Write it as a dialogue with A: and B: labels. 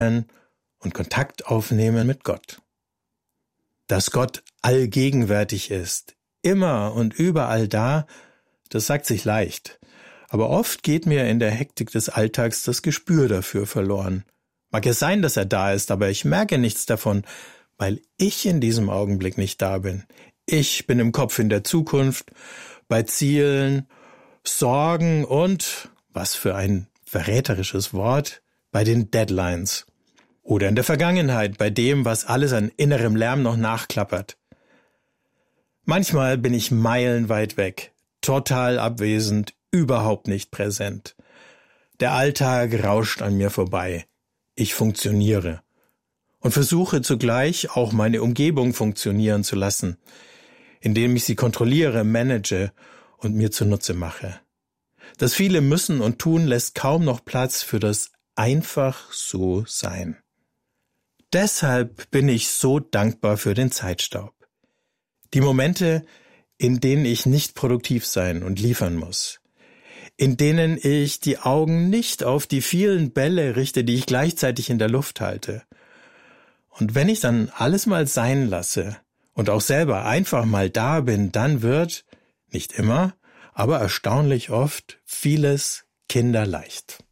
A: und Kontakt aufnehmen mit Gott. Dass Gott allgegenwärtig ist, immer und überall da, das sagt sich leicht. Aber oft geht mir in der Hektik des Alltags das Gespür dafür verloren. Mag es sein, dass er da ist, aber ich merke nichts davon, weil ich in diesem Augenblick nicht da bin. Ich bin im Kopf in der Zukunft, bei Zielen, Sorgen und, was für ein verräterisches Wort, bei den Deadlines. Oder in der Vergangenheit, bei dem, was alles an innerem Lärm noch nachklappert. Manchmal bin ich meilenweit weg, total abwesend, überhaupt nicht präsent. Der Alltag rauscht an mir vorbei. Ich funktioniere und versuche zugleich auch meine Umgebung funktionieren zu lassen, indem ich sie kontrolliere, manage und mir zunutze mache. Das viele Müssen und Tun lässt kaum noch Platz für das einfach so sein. Deshalb bin ich so dankbar für den Zeitstaub. Die Momente, in denen ich nicht produktiv sein und liefern muss. In denen ich die Augen nicht auf die vielen Bälle richte, die ich gleichzeitig in der Luft halte. Und wenn ich dann alles mal sein lasse und auch selber einfach mal da bin, dann wird, nicht immer, aber erstaunlich oft, vieles kinderleicht.